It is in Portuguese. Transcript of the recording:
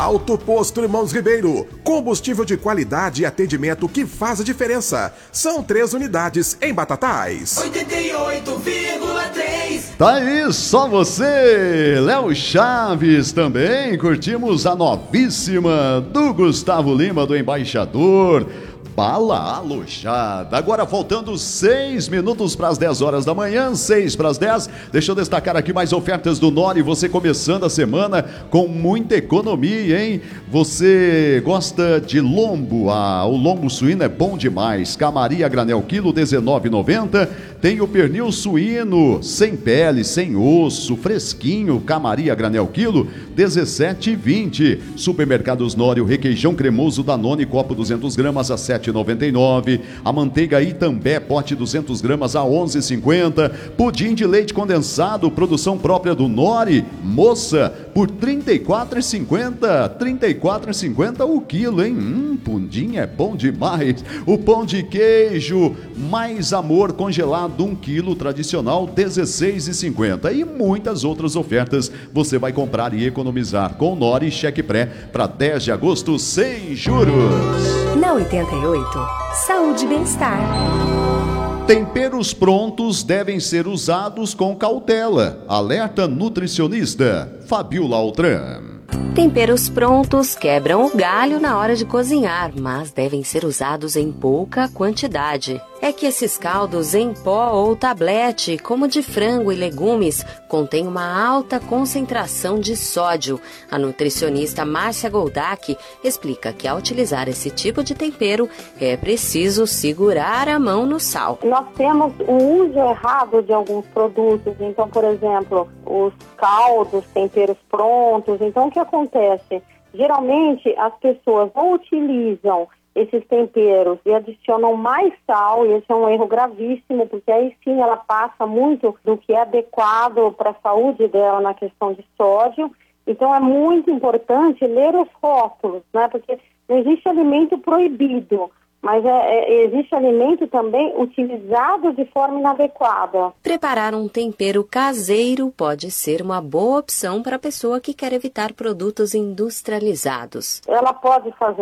Alto Posto Irmãos Ribeiro. Combustível de qualidade e atendimento que faz a diferença. São 3 unidades em Batatais. 88,3. Tá aí, só você, Léo Chaves. Também curtimos a novíssima do Gustavo Lima, do Embaixador. Bala Alojada. Agora faltando 6 minutos para as 10 horas da manhã, 6 para as 10. Deixa eu destacar aqui mais ofertas do Nori. Você começando a semana com muita economia, hein? Você gosta de lombo? O lombo suíno é bom demais. Camaria granel quilo, R$19,90. Tem o pernil suíno, sem pele, sem osso, fresquinho. Camaria granel quilo, R$17,20. Supermercados Nori, o requeijão cremoso Danone, copo 200 gramas a R$7,99. A manteiga Itambé, pote 200 gramas a R$11,50. Pudim de leite condensado, produção própria do Nori, moça, por R$34,50. R$34,50 o quilo, hein? Pudim é bom demais. O pão de queijo, mais amor congelado, 1 quilo tradicional, R$16,50. E muitas outras ofertas você vai comprar e economizar com o Nori Cheque Pré para 10 de agosto sem juros. Na 88, saúde e bem-estar. Temperos prontos devem ser usados com cautela. Alerta nutricionista Fabiola Altran. Temperos prontos quebram o galho na hora de cozinhar, mas devem ser usados em pouca quantidade. É que esses caldos em pó ou tablete, como de frango e legumes, contêm uma alta concentração de sódio. A nutricionista Márcia Goldak explica que ao utilizar esse tipo de tempero, é preciso segurar a mão no sal. Nós temos o uso errado de alguns produtos, então, por exemplo, os caldos, temperos prontos. Então, o que acontece? Geralmente, as pessoas não utilizam esses temperos e adicionam mais sal, e esse é um erro gravíssimo, porque aí sim ela passa muito do que é adequado para a saúde dela na questão de sódio. Então é muito importante ler os rótulos, né? Porque não existe alimento proibido, mas existe alimento também utilizado de forma inadequada. Preparar um tempero caseiro pode ser uma boa opção para a pessoa que quer evitar produtos industrializados. Ela pode fazer